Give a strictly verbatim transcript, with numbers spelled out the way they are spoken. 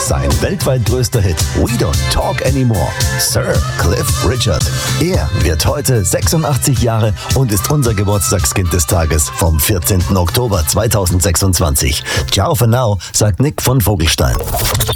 Sein weltweit größter Hit We Don't Talk Anymore. Sir Cliff Richard. Er wird heute sechsundachtzig Jahre und ist unser Geburtstagskind des Tages vom vierzehnten Oktober zweitausendsechsundzwanzig. Ciao for now, sagt Nick von Vogelstein.